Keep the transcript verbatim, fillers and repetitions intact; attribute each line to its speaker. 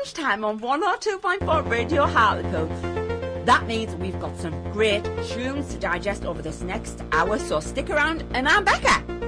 Speaker 1: lunchtime on one oh two point four Radio Hartlepool. That means we've got some great tunes to digest over this next hour, so stick around, and I'm Becca.